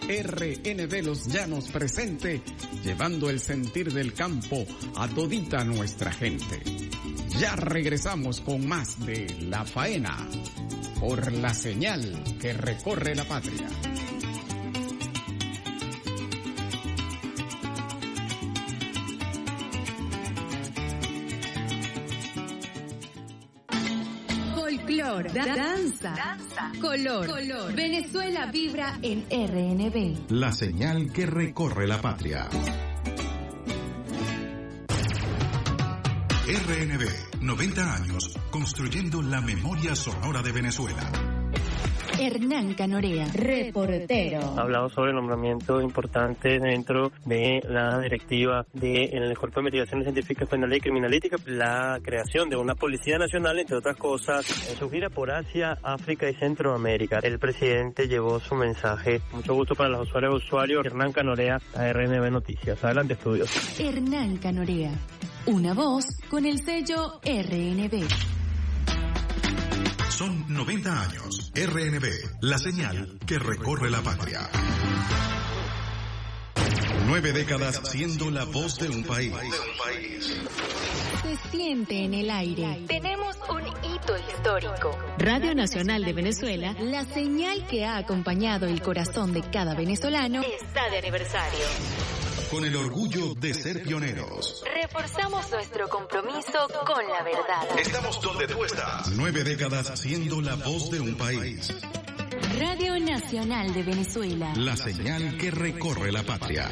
RNB Los Llanos presente, llevando el sentir del campo a todita nuestra gente. Ya regresamos con más de La Faena, por la señal que recorre la patria. Folclor, danza, color. Venezuela vibra en RNB. La señal que recorre la patria. RNB, 90 años, construyendo la memoria sonora de Venezuela. Hernán Canorea, reportero. Hablamos sobre el nombramiento importante dentro de la directiva del Cuerpo de Investigaciones Científicas Penales y Criminalísticas, la creación de una Policía Nacional, entre otras cosas, en su gira por Asia, África y Centroamérica. El presidente llevó su mensaje. Mucho gusto para los usuarios. Hernán Canorea, a RNB Noticias. Adelante, estudios. Hernán Canorea, una voz con el sello RNB. Son 90 años. RNB, la señal que recorre la patria. 9 décadas siendo la voz de un país. Se siente en el aire. Tenemos un hito histórico. Radio Nacional de Venezuela, la señal que ha acompañado el corazón de cada venezolano, Está de aniversario. Con el orgullo de ser pioneros. Reforzamos nuestro compromiso con la verdad. Estamos donde tú estás. 9 décadas siendo la voz de un país. Radio Nacional de Venezuela, La señal que recorre la patria.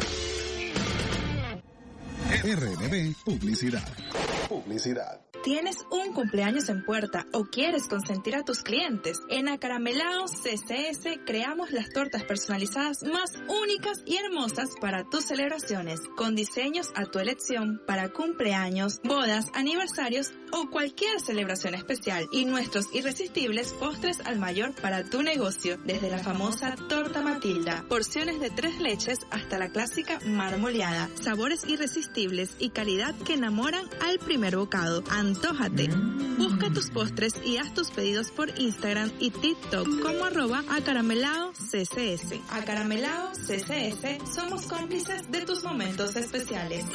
RNB Publicidad. ¿Tienes un cumpleaños en puerta o quieres consentir a tus clientes? En Acaramelao CCS creamos las tortas personalizadas más únicas y hermosas para tus celebraciones, con diseños a tu elección para cumpleaños, bodas, aniversarios o cualquier celebración especial, y nuestros irresistibles postres al mayor para tu negocio, desde la famosa torta Matilda, porciones de 3 leches hasta la clásica marmoleada, sabores irresistibles y calidad que enamoran al primer bocado. Antójate. Busca tus postres y haz tus pedidos por Instagram y TikTok como @acaramelao.ccs. Acaramelao CCS, somos cómplices de tus momentos especiales.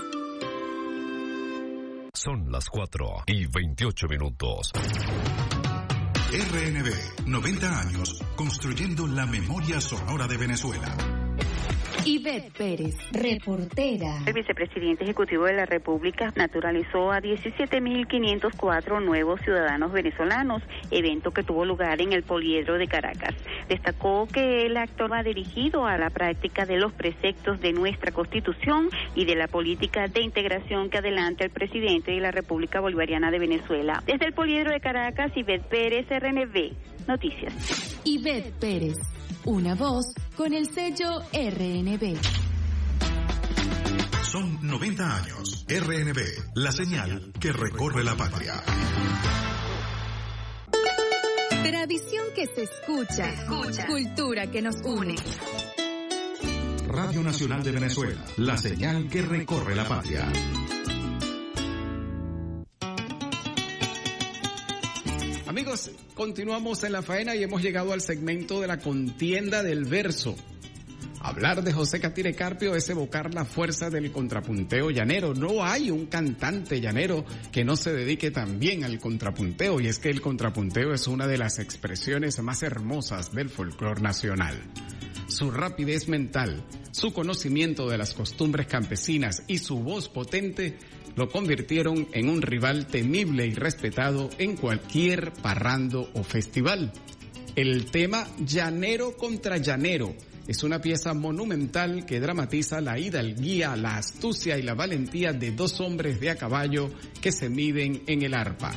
Son las 4:28. RNB, 90 años, construyendo la memoria sonora de Venezuela. Ivette Pérez, reportera. El vicepresidente ejecutivo de la República naturalizó a 17.504 nuevos ciudadanos venezolanos, evento que tuvo lugar en el Poliedro de Caracas. Destacó que el acto va dirigido a la práctica de los preceptos de nuestra Constitución y de la política de integración que adelanta el presidente de la República Bolivariana de Venezuela. Desde el Poliedro de Caracas, Ivette Pérez, RNB Noticias. Ivette Pérez, una voz con el sello RNB. Son 90 años. RNB, la señal que recorre la patria. Tradición que se escucha. Cultura que nos une. Radio Nacional de Venezuela, la señal que recorre la patria. Amigos, continuamos en La Faena y hemos llegado al segmento de la contienda del verso. Hablar de José Katire Carpio es evocar la fuerza del contrapunteo llanero. No hay un cantante llanero que no se dedique también al contrapunteo, y es que el contrapunteo es una de las expresiones más hermosas del folclore nacional. Su rapidez mental, su conocimiento de las costumbres campesinas y su voz potente lo convirtieron en un rival temible y respetado en cualquier parrando o festival. El tema Llanero contra Llanero es una pieza monumental que dramatiza la hidalguía, la astucia y la valentía de 2 hombres de a caballo que se miden en el arpa.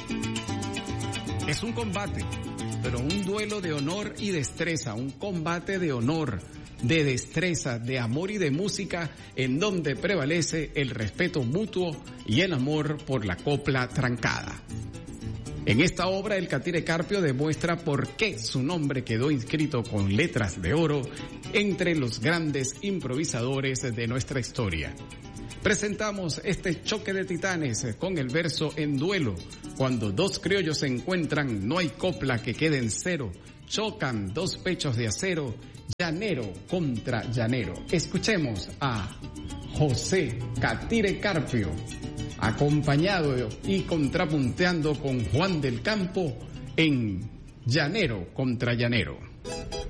Es un combate, pero un duelo de honor y destreza, un combate de honor, de destreza, de amor y de música, en donde prevalece el respeto mutuo y el amor por la copla trancada. En esta obra, el Katire Carpio demuestra por qué su nombre quedó inscrito con letras de oro entre los grandes improvisadores de nuestra historia. Presentamos este choque de titanes con el verso en duelo. Cuando 2 criollos se encuentran, no hay copla que quede en cero. Chocan 2 pechos de acero. Llanero contra Llanero. Escuchemos a José Catire Carpio, acompañado y contrapunteando con Juan del Campo en Llanero contra Llanero.